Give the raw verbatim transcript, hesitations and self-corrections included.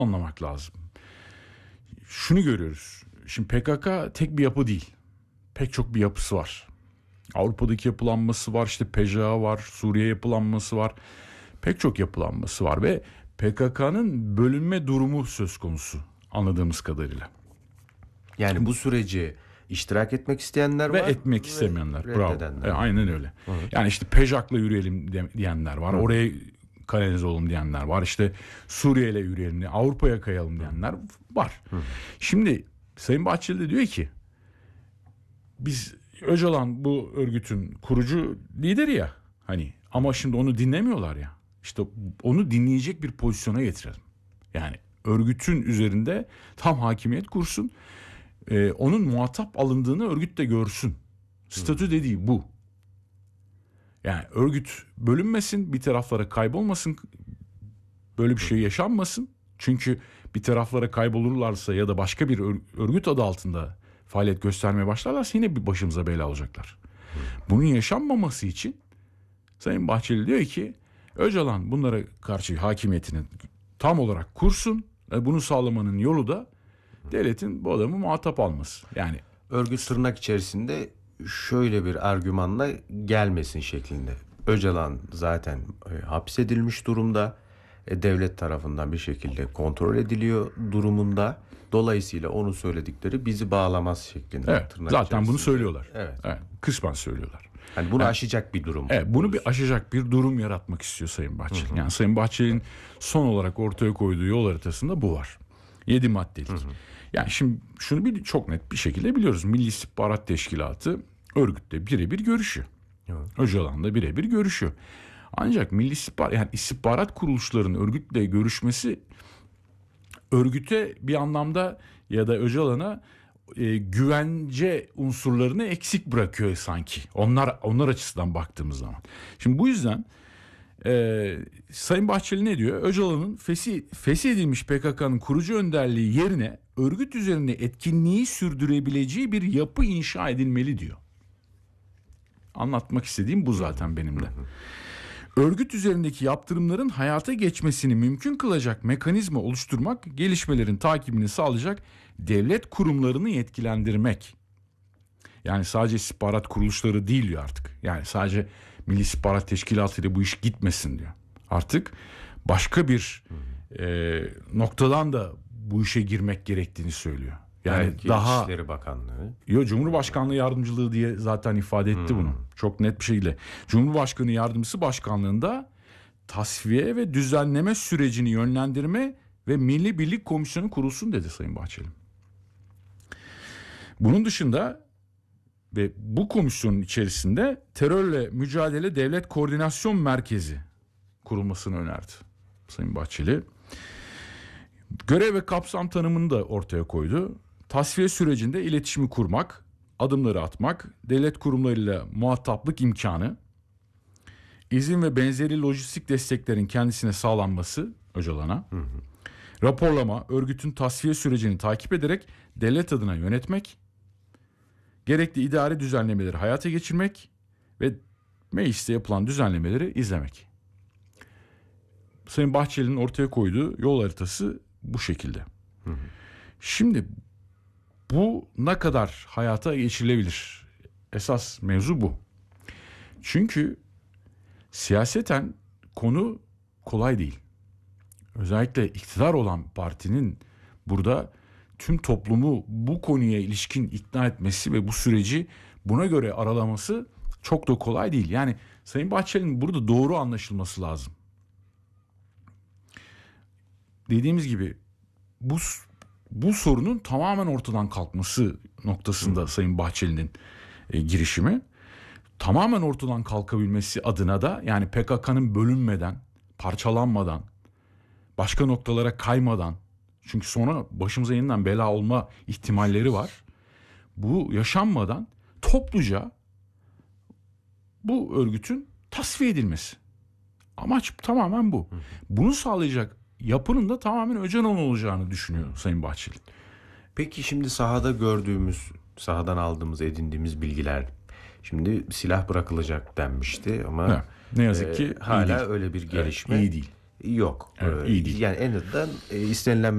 anlamak lazım. Şunu görüyoruz. Şimdi P K K tek bir yapı değil. Pek çok bir yapısı var. Avrupa'daki yapılanması var, işte P J A var, Suriye yapılanması var. Pek çok yapılanması var ve P K K'nın bölünme durumu söz konusu anladığımız kadarıyla. Yani bu süreci iştirak etmek isteyenler ve var. etmek istemeyenler. Bravo. E, aynen öyle. Evet. Yani işte P J A K'la yürüyelim diyenler var. Hı. Oraya kanalize olalım diyenler var. İşte Suriye'yle yürüyelim, Avrupa'ya kayalım diyenler var. Hı. Şimdi Sayın Bahçeli de diyor ki biz Öcalan bu örgütün kurucu lideri ya hani ama şimdi onu dinlemiyorlar ya. İşte onu dinleyecek bir pozisyona getirelim. Yani örgütün üzerinde tam hakimiyet kursun. Ee, onun muhatap alındığını örgüt de görsün. Statü dediği bu. Yani örgüt bölünmesin, bir taraflara kaybolmasın. Böyle bir şey yaşanmasın. Çünkü bir taraflara kaybolurlarsa ya da başka bir örgüt adı altında faaliyet göstermeye başlarlarsa yine bir başımıza bela olacaklar. Bunun yaşanmaması için Sayın Bahçeli diyor ki Öcalan bunlara karşı hakimiyetini tam olarak kursun. Bunu sağlamanın yolu da devletin bu adamı muhatap alması. Yani örgüt tırnak içerisinde şöyle bir argümanla gelmesin şeklinde. Öcalan zaten e, hapsedilmiş durumda. E, devlet tarafından bir şekilde kontrol ediliyor durumunda. Dolayısıyla onun söyledikleri bizi bağlamaz şeklinde. Evet, zaten bunu söylüyorlar. Evet. Evet, kısmen söylüyorlar. Hani bunu yani, aşacak bir durum. Evet, bunu bir aşacak bir durum yaratmak istiyor Sayın Bahçeli. Hı hı. Yani Sayın Bahçeli'nin son olarak ortaya koyduğu yol haritasında bu var. Yedi maddelik. Hı hı. Yani şimdi şunu bir çok net bir şekilde biliyoruz. Milli İstihbarat Teşkilatı örgütle birebir görüşüyor. Evet. Öcalan'da birebir görüşüyor. Ancak Milli İstihbarat yani istihbarat kuruluşlarının örgütle görüşmesi örgüte bir anlamda ya da Öcalan'a e, güvence unsurlarını eksik bırakıyor sanki. Onlar onlar açısından baktığımız zaman. Şimdi bu yüzden e, Sayın Bahçeli ne diyor? Öcalan'ın fesi, feshedilmiş P K K'nın kurucu önderliği yerine örgüt üzerinde etkinliği sürdürebileceği bir yapı inşa edilmeli diyor. Anlatmak istediğim bu zaten benim de. Örgüt üzerindeki yaptırımların hayata geçmesini mümkün kılacak mekanizma oluşturmak, gelişmelerin takibini sağlayacak devlet kurumlarını yetkilendirmek. Yani sadece istihbarat kuruluşları değil diyor artık. Yani sadece Milli İstihbarat Teşkilatı ile bu iş gitmesin diyor. Artık başka bir e, noktadan da bu işe girmek gerektiğini söylüyor. Yani belki daha İçişleri Bakanlığı. Yo, Cumhurbaşkanlığı Yardımcılığı diye zaten ifade etti hmm. bunu. Çok net bir şekilde. Cumhurbaşkanı Yardımcısı Başkanlığında tasfiye ve düzenleme sürecini yönlendirme ve Milli Birlik Komisyonu kurulsun dedi Sayın Bahçeli. Bunun dışında ve bu komisyonun içerisinde terörle mücadele devlet koordinasyon merkezi kurulmasını önerdi Sayın Bahçeli. Görev ve kapsam tanımını da ortaya koydu. Tasfiye sürecinde iletişimi kurmak, adımları atmak, devlet kurumlarıyla muhataplık imkanı, izin ve benzeri lojistik desteklerin kendisine sağlanması Öcalan'a, hı hı. raporlama, örgütün tasfiye sürecini takip ederek devlet adına yönetmek, gerekli idari düzenlemeleri hayata geçirmek ve mecliste yapılan düzenlemeleri izlemek. Sayın Bahçeli'nin ortaya koyduğu yol haritası bu şekilde. Hı hı. Şimdi bu ne kadar hayata geçirilebilir? Esas mevzu bu. Çünkü siyaseten konu kolay değil. Özellikle iktidar olan partinin burada tüm toplumu bu konuya ilişkin ikna etmesi ve bu süreci buna göre aralaması çok da kolay değil. Yani Sayın Bahçeli'nin burada doğru anlaşılması lazım. Dediğimiz gibi bu bu sorunun tamamen ortadan kalkması noktasında Hı. Sayın Bahçeli'nin e, girişimi. Tamamen ortadan kalkabilmesi adına da yani P K K'nın bölünmeden, parçalanmadan, başka noktalara kaymadan, çünkü sonra başımıza yeniden bela olma ihtimalleri var. Bu yaşanmadan topluca bu örgütün tasfiye edilmesi. Amaç tamamen bu. Hı. Bunu sağlayacak yapının da tamamen Öcalan olacağını düşünüyor Sayın Bahçeli. Peki şimdi sahada gördüğümüz, sahadan aldığımız, edindiğimiz bilgiler, şimdi silah bırakılacak denmişti ama evet, ne yazık ki e, hala öyle bir gelişme evet, iyi değil. Yok. Evet, iyi değil. Yani en azından e, istenilen